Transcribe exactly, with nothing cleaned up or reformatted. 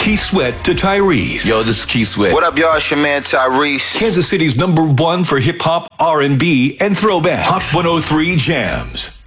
Keith Sweat to Tyrese. Yo, this is Keith Sweat. What up, y'all? It's your man Tyrese. Kansas City's number one for hip hop, R and B, and throwback. Hot one oh three Jams.